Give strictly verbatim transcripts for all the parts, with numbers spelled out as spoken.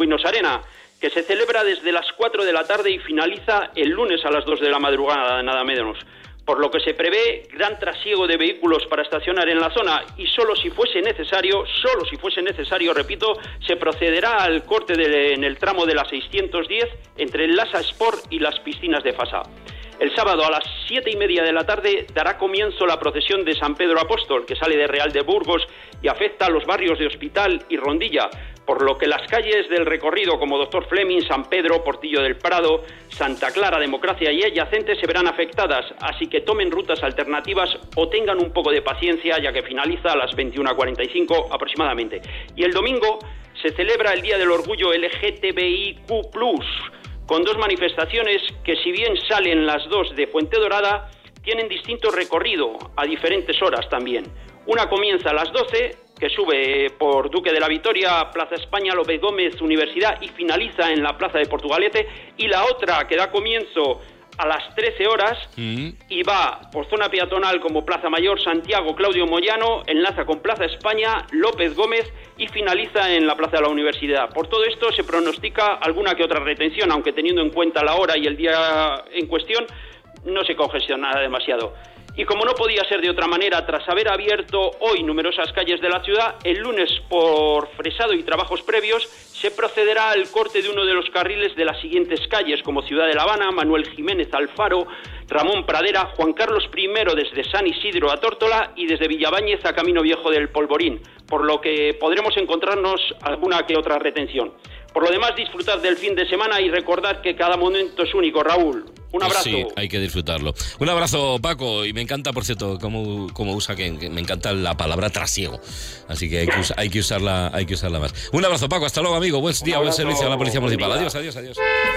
Torremolinos Arena, que se celebra desde las cuatro de la tarde y finaliza el lunes a las dos de la madrugada, nada menos. Por lo que se prevé gran trasiego de vehículos para estacionar en la zona y solo si fuese necesario, solo si fuese necesario, repito, se procederá al corte de, en el tramo de la seiscientos diez entre el Lasa Sport y las piscinas de Fasa. El sábado a las siete y media de la tarde dará comienzo la procesión de San Pedro Apóstol, que sale de Real de Burgos y afecta a los barrios de Hospital y Rondilla, por lo que las calles del recorrido como Doctor Fleming, San Pedro, Portillo del Prado, Santa Clara, Democracia y adyacentes se verán afectadas, así que tomen rutas alternativas o tengan un poco de paciencia, ya que finaliza a las veintiuna cuarenta y cinco aproximadamente. Y el domingo se celebra el Día del Orgullo L G T B I Q plus, con dos manifestaciones que, si bien salen las dos de Fuente Dorada, tienen distinto recorrido a diferentes horas también. Una comienza a las doce, que sube por Duque de la Victoria, Plaza España, López Gómez, Universidad, y finaliza en la Plaza de Portugalete, y la otra que da comienzo a las trece horas mm. y va por zona peatonal como Plaza Mayor, Santiago, Claudio Moyano, enlaza con Plaza España, López Gómez y finaliza en la Plaza de la Universidad. Por todo esto se pronostica alguna que otra retención, aunque teniendo en cuenta la hora y el día en cuestión, no se congestiona demasiado. Y como no podía ser de otra manera, tras haber abierto hoy numerosas calles de la ciudad, el lunes por fresado y trabajos previos se procederá al corte de uno de los carriles de las siguientes calles, como Ciudad de La Habana, Manuel Jiménez Alfaro, Ramón Pradera, Juan Carlos primero desde San Isidro a Tórtola y desde Villabáñez a Camino Viejo del Polvorín, por lo que podremos encontrarnos alguna que otra retención. Por lo demás, disfrutar del fin de semana y recordar que cada momento es único, Raúl. Un abrazo. Sí, hay que disfrutarlo. Un abrazo, Paco, y me encanta, por cierto, cómo, cómo usa, que, que me encanta la palabra trasiego. Así que hay que, us, hay que usarla, hay que usarla más. Un abrazo, Paco, hasta luego, amigo. Buen día, buen servicio a la Policía Municipal. Adiós, adiós, adiós.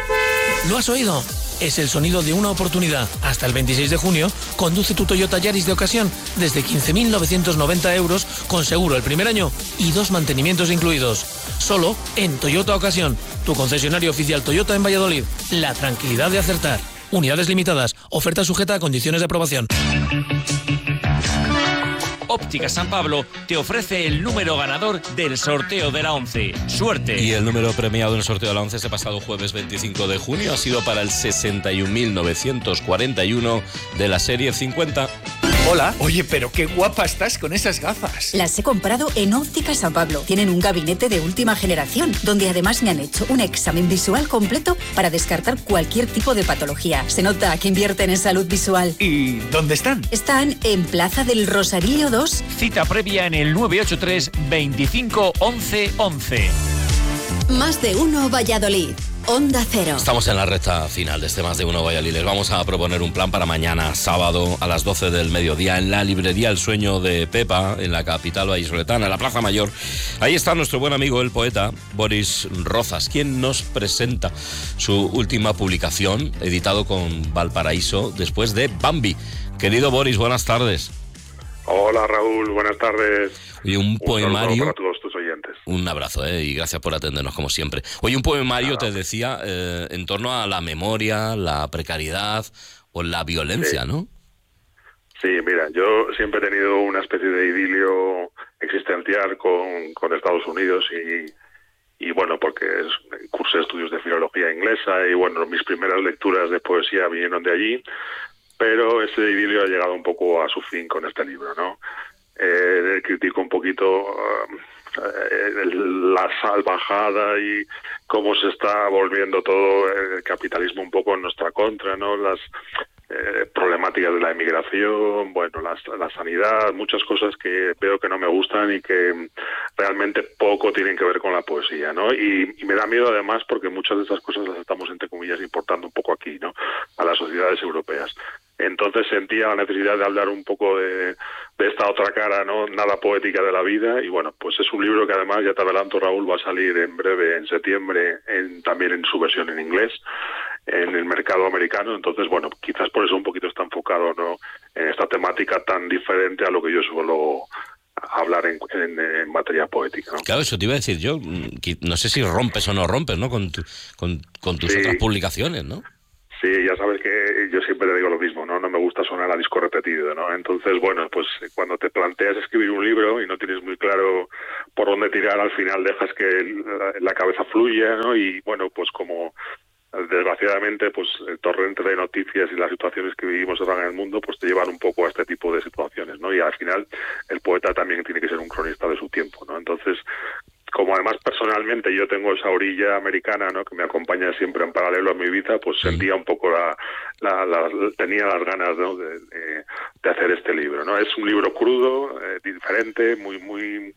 ¿Lo has oído? Es el sonido de una oportunidad. Hasta el veintiséis de junio, conduce tu Toyota Yaris de ocasión desde quince mil novecientos noventa euros con seguro el primer año y dos mantenimientos incluidos. Solo en Toyota Ocasión, tu concesionario oficial Toyota en Valladolid. La tranquilidad de acertar. Unidades limitadas. Oferta sujeta a condiciones de aprobación. Óptica San Pablo te ofrece el número ganador del sorteo de la once. ¡Suerte! Y el número premiado en el sorteo de la once este pasado jueves veinticinco de junio ha sido para el sesenta y un mil novecientos cuarenta y uno de la serie cincuenta. Hola. Oye, pero qué guapa estás con esas gafas. Las he comprado en Óptica San Pablo. Tienen un gabinete de última generación, donde además me han hecho un examen visual completo para descartar cualquier tipo de patología. Se nota que invierten en salud visual. ¿Y dónde están? Están en Plaza del Rosario dos. Cita previa en el nueve ocho tres veinticinco once once. Más de uno Valladolid. Onda Cero. Estamos en la recta final de este Más de Uno Valladolid. Les vamos a proponer un plan para mañana, sábado, a las doce del mediodía, en la librería El Sueño de Pepa, en la capital vallisoletana, en la Plaza Mayor. Ahí está nuestro buen amigo, el poeta Boris Rozas, quien nos presenta su última publicación, editado con Valparaíso, después de Bambi. Querido Boris, buenas tardes. Hola, Raúl, buenas tardes. Y un, un poemario para todos tus oyentes. Un abrazo, ¿eh? Y gracias por atendernos como siempre. Oye, un poemario, te decía, eh, en torno a la memoria, la precariedad o la violencia, sí. ¿no? Sí, mira, yo siempre he tenido una especie de idilio existencial con, con Estados Unidos y, y bueno, porque es, cursé estudios de filología inglesa y bueno, mis primeras lecturas de poesía vinieron de allí, pero ese idilio ha llegado un poco a su fin con este libro, ¿no? Eh, critico un poquito uh, el, la salvajada y cómo se está volviendo todo el capitalismo un poco en nuestra contra, ¿no? Las eh, problemáticas de la emigración, bueno, las, la sanidad, muchas cosas que veo que no me gustan y que realmente poco tienen que ver con la poesía, ¿no? Y, y me da miedo además porque muchas de esas cosas las estamos, entre comillas, importando un poco aquí, ¿no? A las sociedades europeas. Entonces sentía la necesidad de hablar un poco de, de esta otra cara, ¿no? Nada poética de la vida. Y bueno, pues es un libro que además, ya te adelanto, Raúl, va a salir en breve, en septiembre, en, también en su versión en inglés, en el mercado americano. Entonces, bueno, quizás por eso un poquito está enfocado, ¿no? En esta temática tan diferente a lo que yo suelo hablar en, en, en materia poética, ¿no? Claro, eso te iba a decir yo. No sé si rompes o no rompes, ¿no? Con, tu, con, con tus sí. otras publicaciones, ¿no? Sí, ya sabes que yo siempre te digo lo mismo, ¿no? No, me gusta sonar a disco repetido, ¿no? Entonces, bueno, pues cuando te planteas escribir un libro y no tienes muy claro por dónde tirar, al final dejas que la, la cabeza fluya, ¿no? Y bueno, pues como desgraciadamente pues el torrente de noticias y las situaciones que vivimos ahora en el mundo pues te llevan un poco a este tipo de situaciones, ¿no? Y al final el poeta también tiene que ser un cronista de su tiempo, ¿no? Entonces, como además personalmente yo tengo esa orilla americana, ¿no?, que me acompaña siempre en paralelo a mi vida, pues sentía un poco la, la, la tenía las ganas, ¿no?, de, de, de hacer este libro, ¿no? Es un libro crudo, eh, diferente, muy muy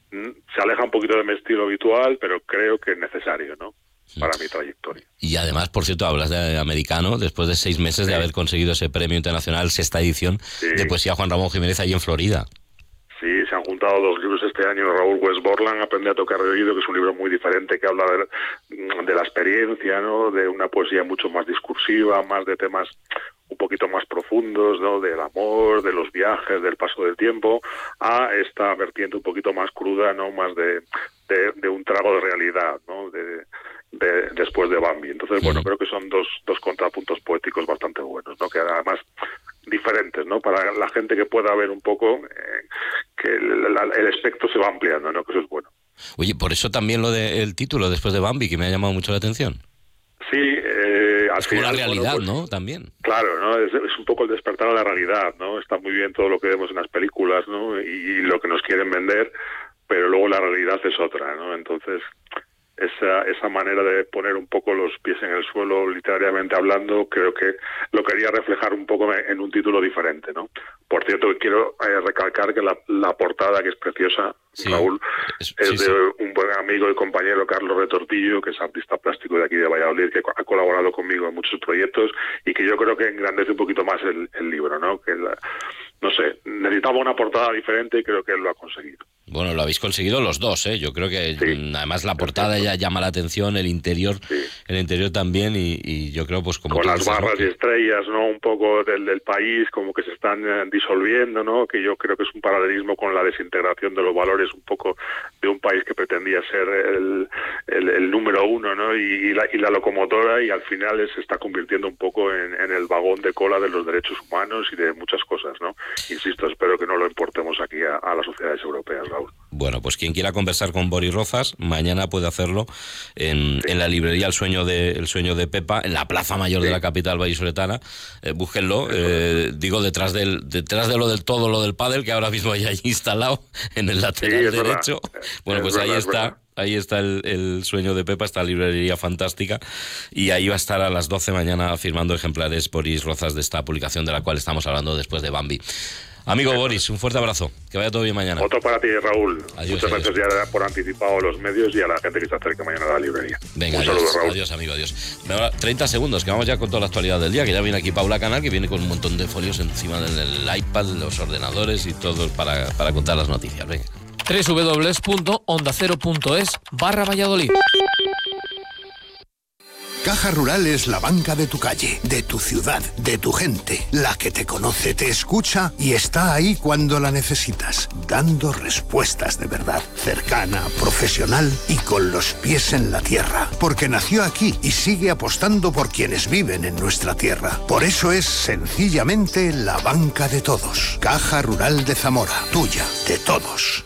se aleja un poquito de mi estilo habitual, pero creo que es necesario, ¿no?, para mi trayectoria. Y además, por cierto, hablas de americano, después de seis meses sí. de haber conseguido ese premio internacional, sexta edición sí. de poesía Juan Ramón Jiménez allí en Florida. Sí, se han juntado dos libros este año. Raúl West Borland, Aprende a tocar de oído, que es un libro muy diferente, que habla de, de la experiencia, ¿no?, de una poesía mucho más discursiva, más de temas un poquito más profundos, ¿no?, del amor, de los viajes, del paso del tiempo, a esta vertiente un poquito más cruda, ¿no?, más de, de, de un trago de realidad, ¿no?, de, de después de Bambi. Entonces, bueno, creo que son dos, dos contrapuntos poéticos bastante buenos, ¿no?, que además diferentes, ¿no?, para la gente que pueda ver un poco eh, que el, el espectro se va ampliando, ¿no?, que eso es bueno. Oye, por eso también lo del título, Después de Bambi, que me ha llamado mucho la atención. Sí, eh, al es como final, la realidad, bueno, pues, ¿no?, también. Claro, ¿no?, es, es un poco el despertar a la realidad, ¿no?, está muy bien todo lo que vemos en las películas, ¿no?, y, y lo que nos quieren vender, pero luego la realidad es otra, ¿no?, entonces esa esa manera de poner un poco los pies en el suelo, literariamente hablando, creo que lo quería reflejar un poco en un título diferente, ¿no? Por cierto, quiero eh, recalcar que la, la portada, que es preciosa, sí, Raúl, es, es sí, de sí. un buen amigo y compañero, Carlos Retortillo, que es artista plástico de aquí de Valladolid, que ha colaborado conmigo en muchos proyectos y que yo creo que engrandece un poquito más el, el libro, ¿no? Que la, no sé, necesitaba una portada diferente y creo que él lo ha conseguido. Bueno, lo habéis conseguido los dos, ¿eh? Yo creo que sí. además la portada ya llama la atención, el interior, sí. el interior también, y, y yo creo pues como con las dices, barras ¿no?, que... y estrellas, ¿no?, un poco del, del país, como que se están eh, disolviendo, ¿no?, que yo creo que es un paralelismo con la desintegración de los valores un poco de un país que pretendía ser el, el, el número uno, ¿no?, y, y, la, y la locomotora, y al final se está convirtiendo un poco en, en el vagón de cola de los derechos humanos y de muchas cosas, ¿no? Insisto, espero que no lo importemos aquí a, a las sociedades europeas, Raúl. Bueno, pues quien quiera conversar con Boris Rozas, mañana puede hacerlo en, sí. en la librería El Sueño de El Sueño de Pepa, en la Plaza Mayor sí. de la capital vallisoletana. Eh, búsquenlo, eh, digo, detrás del detrás de lo del todo, lo del pádel, que ahora mismo hay ahí instalado en el lateral sí, derecho. Verdad. Bueno, pues es ahí verdad, está. Ahí está el, el Sueño de Pepa, esta librería fantástica, y ahí va a estar a las doce mañana firmando ejemplares Boris Rozas de esta publicación de la cual estamos hablando después de Bambi. Amigo Boris, un fuerte abrazo, que vaya todo bien mañana. Otro para ti, Raúl. Adiós, Muchas adiós. gracias ya por anticipado a los medios y a la gente que se acerca mañana a la librería. Venga, un adiós, saludo, Raúl. Adiós, amigo, adiós. treinta segundos, que vamos ya con toda la actualidad del día, que ya viene aquí Paula Canal, que viene con un montón de folios encima del iPad, los ordenadores y todo para, para contar las noticias. Venga. doble u doble u doble u punto onda cero punto es barra Valladolid. Caja Rural es la banca de tu calle, de tu ciudad, de tu gente, la que te conoce, te escucha y está ahí cuando la necesitas, dando respuestas de verdad, cercana, profesional y con los pies en la tierra, porque nació aquí y sigue apostando por quienes viven en nuestra tierra. Por eso es sencillamente la banca de todos. Caja Rural de Zamora, tuya, de todos.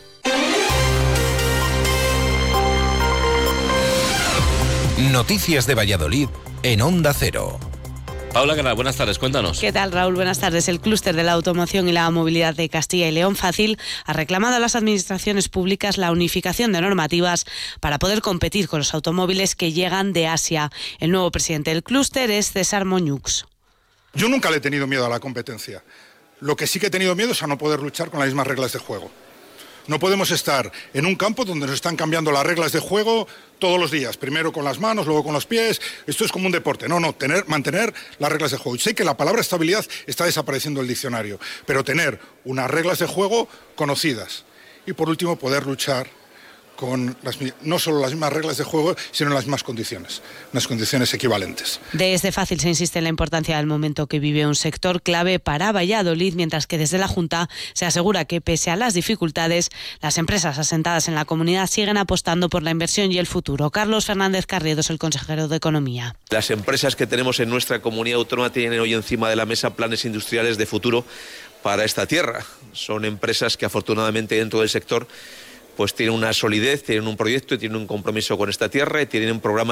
Noticias de Valladolid en Onda Cero. Paula Canal, buenas tardes, cuéntanos. ¿Qué tal, Raúl? Buenas tardes. El clúster de la automoción y la movilidad de Castilla y León, Fácil, ha reclamado a las administraciones públicas la unificación de normativas para poder competir con los automóviles que llegan de Asia. El nuevo presidente del clúster es César Moñux. Yo nunca le he tenido miedo a la competencia. Lo que sí que he tenido miedo es a no poder luchar con las mismas reglas de juego. No podemos estar en un campo donde nos están cambiando las reglas de juego todos los días. Primero con las manos, luego con los pies. Esto es como un deporte. No, no, tener, mantener las reglas de juego. Y sé que la palabra estabilidad está desapareciendo del diccionario, pero tener unas reglas de juego conocidas. Y por último, poder luchar con las, no solo las mismas reglas de juego, sino en las mismas condiciones, unas condiciones equivalentes. Desde Fácil se insiste en la importancia del momento que vive un sector clave para Valladolid, mientras que desde la Junta se asegura que, pese a las dificultades, las empresas asentadas en la comunidad siguen apostando por la inversión y el futuro. Carlos Fernández Carriedo es el consejero de Economía. Las empresas que tenemos en nuestra comunidad autónoma tienen hoy encima de la mesa planes industriales de futuro para esta tierra. Son empresas que afortunadamente dentro del sector pues tienen una solidez, tienen un proyecto y tienen un compromiso con esta tierra y tienen un programa